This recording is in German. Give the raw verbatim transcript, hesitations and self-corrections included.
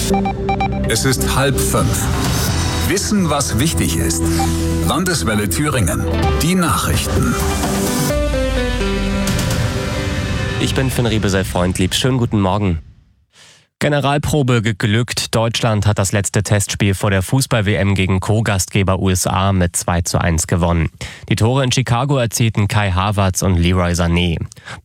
Es ist halb fünf. Wissen, was wichtig ist. Landeswelle Thüringen. Die Nachrichten. Ich bin Finn Riebesell-Freundlieb. Schönen guten Morgen. Generalprobe geglückt. Deutschland hat das letzte Testspiel vor der Fußball-W M gegen Co-Gastgeber U S A mit zwei zu eins gewonnen. Die Tore in Chicago erzielten Kai Havertz und Leroy Sané.